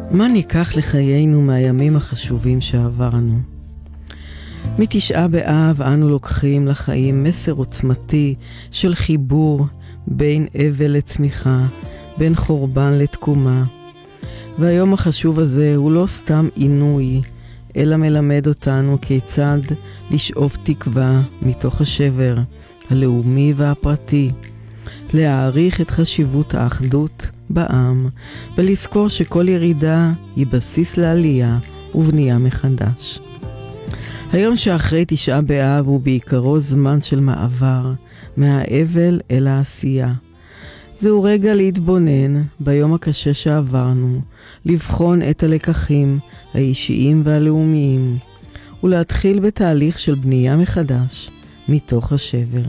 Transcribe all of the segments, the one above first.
מה ניקח לחיינו מהימים החשובים שעברנו? מתשעה באב אנו לוקחים לחיים מסר עוצמתי של חיבור בין אבל לצמיחה, בין חורבן לתקומה. והיום החשוב הזה הוא לא סתם עינוי, אלא מלמד אותנו כיצד לשאוב תקווה מתוך השבר הלאומי והפרטי, להעריך את חשיבות האחדות בעם, ולזכור שכל ירידה היא בסיס לעלייה ובנייה מחדש. היום שאחרי תשעה באב הוא בעיקרו זמן של מעבר, מהאבל אל העשייה. זהו רגע להתבונן ביום הקשה שעברנו, לבחון את הלקחים האישיים והלאומיים, ולהתחיל בתהליך של בנייה מחדש מתוך השבר.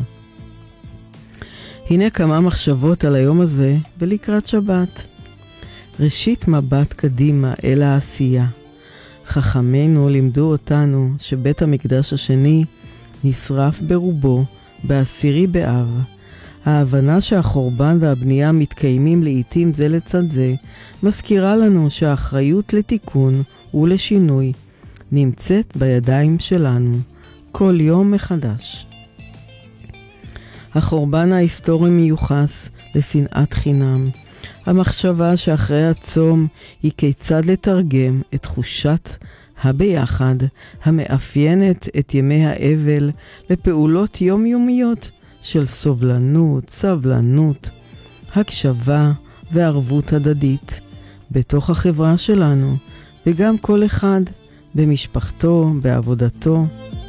הנה כמה מחשבות על היום הזה ולקראת שבת. ראשית, מבט קדימה אל העשייה. חכמינו לימדו אותנו שבית המקדש השני נשרף ברובו ב10 באב. ההבנה שהחורבן והבנייה מתקיימים לעתים זה לצד זה, מזכירה לנו שהאחריות לתיקון ולשינוי נמצאת בידיים שלנו, כל יום מחדש. החורבן ההיסטורי מיוחס לשנאת חינם. המחשבה שאחרי הצום היא כיצד לתרגם את תחושת הביחד המאפיינת את ימי האבל לפעולות יומיומיות של סובלנות, סבלנות, הקשבה וערבות הדדית בתוך החברה שלנו, וגם כל אחד במשפחתו, בעבודתו.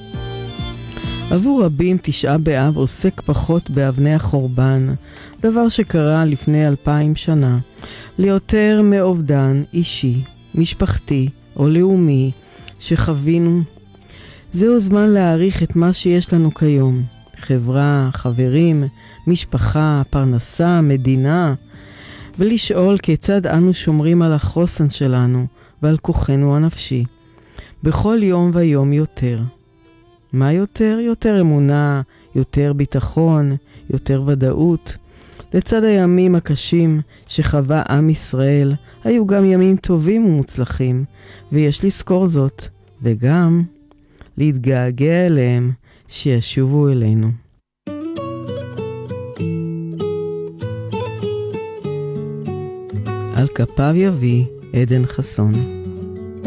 עבור רבים תשעה באב עוסק פחות באבני החורבן, דבר שקרה לפני 2000 שנה, ליותר מאובדן אישי, משפחתי או לאומי שחווינו. זהו זמן להעריך את מה שיש לנו כיום, חברה, חברים, משפחה, פרנסה, מדינה, ולשאול כיצד אנו שומרים על החוסן שלנו ועל כוחנו הנפשי. בכל יום ויום יותר. מה יותר? יותר אמונה, יותר ביטחון, יותר ודאות. לצד הימים הקשים שחווה עם ישראל, היו גם ימים טובים ומוצלחים, ויש לזכור זאת, וגם להתגעגע אליהם שישובו אלינו. על כפיו יביא עדן חסון.